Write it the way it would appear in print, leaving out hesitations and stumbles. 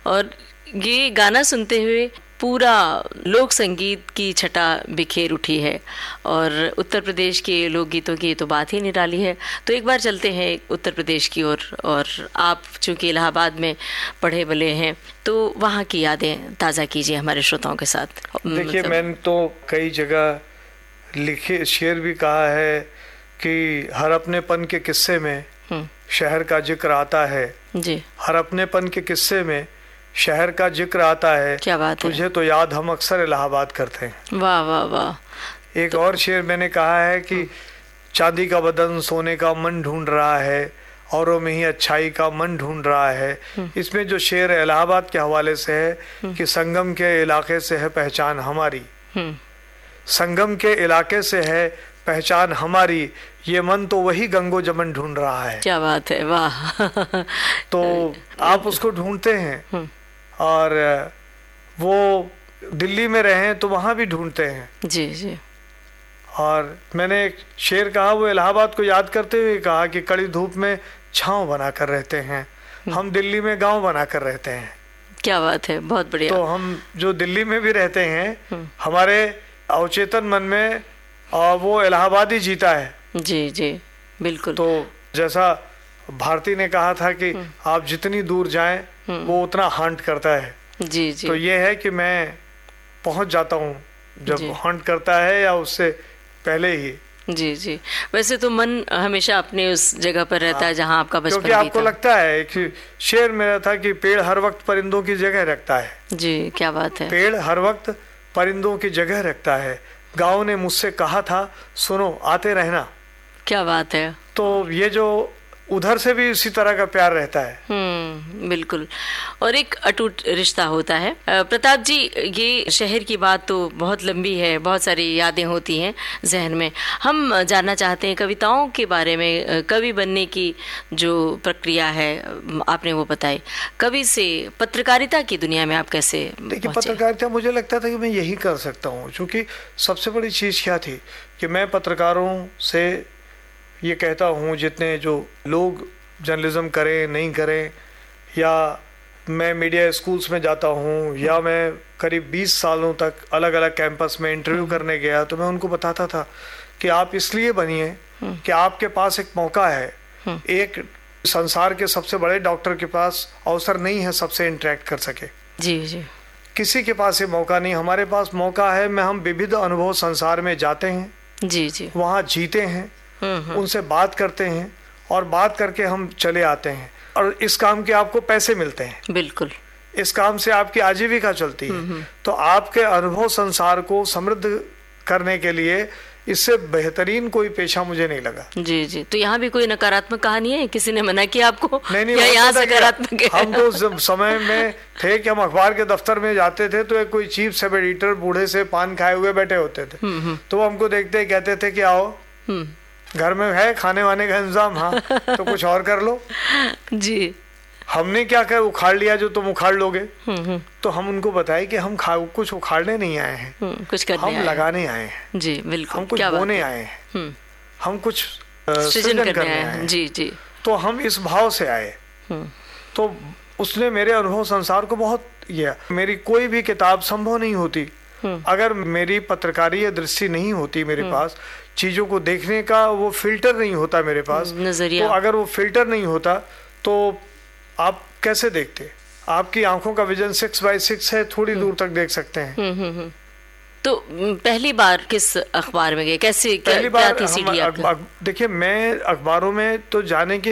और ये गाना सुनते हुए पूरा लोक संगीत की छटा बिखेर उठी है और उत्तर प्रदेश के लोकगीतों की तो बात ही निराली है। तो एक बार चलते हैं उत्तर प्रदेश की ओर और आप चूँकि इलाहाबाद में पढ़े बले हैं तो वहाँ की यादें ताज़ा कीजिए हमारे श्रोताओं के साथ। देखिए, मैंने तो कई जगह लिखे शेर भी कहा है कि हर अपनेपन के किस्से में शहर का जिक्र आता है जी। हर अपनेपन के किस्से में शहर का जिक्र आता है। क्या बात है। तुझे तो याद हम अक्सर इलाहाबाद करते हैं। वाह वाह वाह। एक और शेर मैंने कहा है कि चांदी का बदन सोने का मन ढूंढ रहा है, औरों में ही अच्छाई का मन ढूंढ रहा है। इसमें जो शेर है इलाहाबाद के हवाले से है कि संगम के इलाके से है पहचान हमारी, संगम के इलाके से है पहचान हमारी, ये मन तो वही गंगो जमन ढूंढ रहा है। क्या बात है, वाह। तो आप उसको ढूंढते हैं और वो दिल्ली में रहे तो वहाँ भी ढूंढते हैं। जी जी। और मैंने एक शेर कहा, वो इलाहाबाद को याद करते हुए कहा कि कड़ी धूप में छांव बनाकर रहते हैं, हम दिल्ली में गांव बनाकर रहते हैं। क्या बात है, बहुत बढ़िया। तो हम जो दिल्ली में भी रहते हैं हमारे अवचेतन मन में वो इलाहाबाद ही जीता है। जी जी बिल्कुल। तो जैसा भारती ने कहा था कि आप जितनी दूर जाएं वो उतना हंट करता है। जी जी। तो ये है कि मैं पहुंच जाता हूँ जब हंट करता है या उससे पहले ही। जी जी। वैसे तो मन हमेशा अपने उस जगह पर रहता है जहाँ आपका बचपन क्योंकि आपको लगता है कि शेर मेरा था कि पेड़ हर वक्त परिंदों की जगह रखता है। जी क्या बात है। पेड़ हर वक्त परिंदों की जगह रखता है, गाँव ने मुझसे कहा था सुनो आते रहना। क्या बात है। तो ये जो उधर से भी इसी तरह का प्यार रहता है। बिल्कुल। और एक अटूट रिश्ता होता है। प्रताप जी, ये शहर की बात तो बहुत लंबी है, बहुत सारी यादें होती हैं जहन में। हम जानना चाहते हैं कविताओं के बारे में। कवि बनने की जो प्रक्रिया है आपने वो बताई, कवि से पत्रकारिता की दुनिया में आप कैसे? देखिए, पत्रकारिता मुझे लगता था कि मैं यही कर सकता हूँ, क्योंकि सबसे बड़ी चीज़ क्या थी कि मैं पत्रकारों से ये कहता हूँ, जितने जो लोग जर्नलिज्म करें नहीं करें, या मैं मीडिया स्कूल्स में जाता हूँ या मैं करीब 20 सालों तक अलग अलग कैंपस में इंटरव्यू करने गया, तो मैं उनको बताता था कि आप इसलिए बनिए कि आपके पास एक मौका है। एक संसार के सबसे बड़े डॉक्टर के पास अवसर नहीं है सबसे इंटरेक्ट कर सके। जी जी। किसी के पास ये मौका नहीं, हमारे पास मौका है। मैं हम विविध अनुभव संसार में जाते हैं। जी जी। वहाँ जीते हैं, उनसे बात करते हैं और बात करके हम चले आते हैं, और इस काम के आपको पैसे मिलते हैं। बिल्कुल। इस काम से आपकी आजीविका चलती है। तो आपके अनुभव संसार को समृद्ध करने के लिए इससे बेहतरीन कोई पेशा मुझे नहीं लगा। जी जी। तो यहाँ भी कोई नकारात्मक कहानी है? किसी ने मना किया आपको? नहीं, या यहाँ सकारात्मक है? हम तो उस समय में थे कि हम अखबार के दफ्तर में जाते थे तो एक कोई चीफ सब एडिटर बूढ़े से पान खाए हुए बैठे होते थे, तो वो हमको देखते कहते थे कि आओ घर में है खाने वाने का इंतजाम, हाँ तो कुछ और कर लो। जी। हमने क्या कर उखाड़ लिया जो तुम उखाड़ लोगे। तो हम उनको बताए कि हम कुछ उखाड़ने नहीं आए हैं, कुछ करने हम लगाने आए हैं। जी बिल्कुल। हम कुछ बोने आए हैं, हम कुछ सृजन करने आए हैं। जी जी। तो हम इस भाव से आए। तो उसने मेरे अनुभव संसार को बहुत किया। मेरी कोई भी किताब संभव नहीं होती अगर मेरी पत्रकारीय दृष्टि नहीं होती मेरे पास, चीजों को देखने का वो फिल्टर नहीं होता मेरे पास, नजरिया। तो अगर वो फिल्टर नहीं होता तो आप कैसे देखते? आपकी आंखों का विजन 6x6 है, थोड़ी दूर तक देख सकते हैं। तो पहली बार किस अखबार में गए, कैसे? पहली बार देखिए, मैं अखबारों में तो जाने की